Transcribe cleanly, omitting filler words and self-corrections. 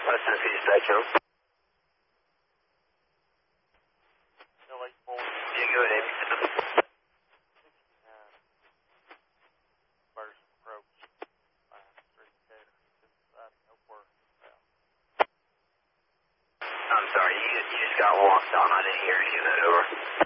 Western City Spectrum. Yeah, go ahead. I'm sorry, you just got walked on. I didn't hear any of that. Over.